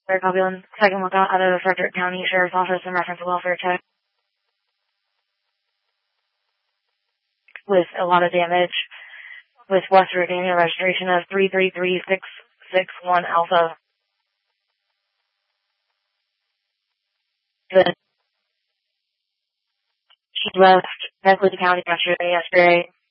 Third copy on second lookout out of the Frederick County Sheriff's Office in reference to welfare check with a lot of damage with West Virginia registration of 333661 Alpha. She left Beckley County yesterday.